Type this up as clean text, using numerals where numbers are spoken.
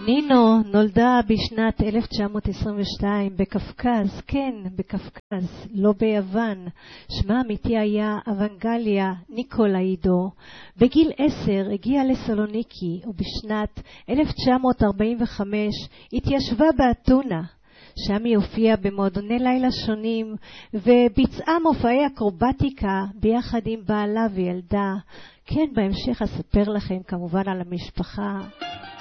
נינו נולדה בשנת 1922 בקפקז, כן, בקפקז, לא ביוון. שמה האמיתי היה אבנגליה ניקולאידו. בגיל 10 הגיעה לסלוניקי, ובשנת 1945 התיישבה באתונה. שם היא הופיעה במועדוני לילה שונים, וביצעה מופעי אקרובטיקה ביחד עם בעלה וילדה. כן, בהמשך אספר לכם כמובן על המשפחה.